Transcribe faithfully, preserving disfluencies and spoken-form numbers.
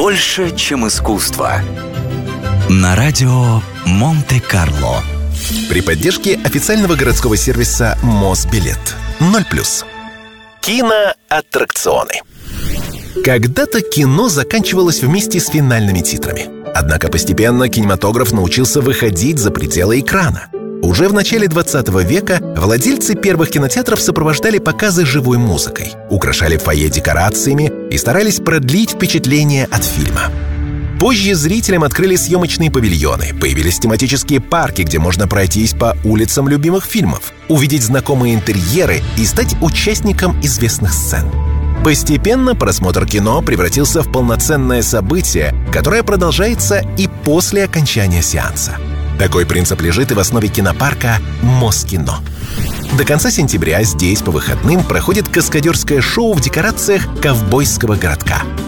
Больше, чем искусство. На радио Монте-Карло. При поддержке официального городского сервиса Мосбилет. ноль плюс. Киноаттракционы. Когда-то кино заканчивалось вместе с финальными титрами. Однако постепенно кинематограф научился выходить за пределы экрана. Уже в начале двадцатого века владельцы первых кинотеатров сопровождали показы живой музыкой, украшали фойе декорациями и старались продлить впечатление от фильма. Позже зрителям открыли съемочные павильоны, появились тематические парки, где можно пройтись по улицам любимых фильмов, увидеть знакомые интерьеры и стать участником известных сцен. Постепенно просмотр кино превратился в полноценное событие, которое продолжается и после окончания сеанса. Такой принцип лежит и в основе кинопарка Москино. До конца сентября здесь по выходным проходит каскадерское шоу в декорациях ковбойского городка.